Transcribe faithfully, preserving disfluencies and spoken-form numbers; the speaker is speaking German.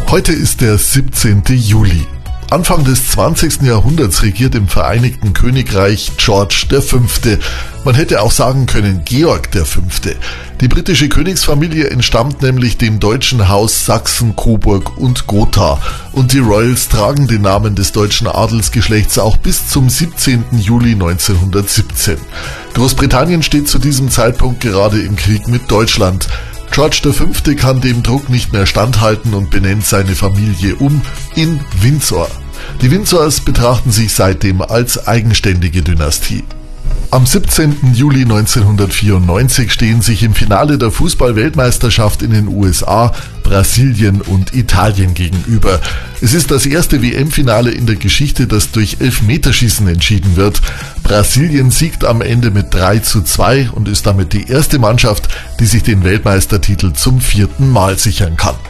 Heute ist der siebzehnte Juli. Anfang des zwanzigsten Jahrhunderts regiert im Vereinigten Königreich George der Fünfte. Man hätte auch sagen können Georg der Fünfte. Die britische Königsfamilie entstammt nämlich dem deutschen Haus Sachsen, Coburg und Gotha. Und die Royals tragen den Namen des deutschen Adelsgeschlechts auch bis zum siebzehnten Juli neunzehnhundertsiebzehn. Großbritannien steht zu diesem Zeitpunkt gerade im Krieg mit Deutschland. George der Fünfte kann dem Druck nicht mehr standhalten und benennt seine Familie um in Windsor. Die Windsors betrachten sich seitdem als eigenständige Dynastie. Am siebzehnten Juli neunzehnhundertvierundneunzig stehen sich im Finale der Fußball-Weltmeisterschaft in den U S A Brasilien und Italien gegenüber. Es ist das erste W M-Finale in der Geschichte, das durch Elfmeterschießen entschieden wird. Brasilien siegt am Ende mit drei zu zwei und ist damit die erste Mannschaft, die sich den Weltmeistertitel zum vierten Mal sichern kann.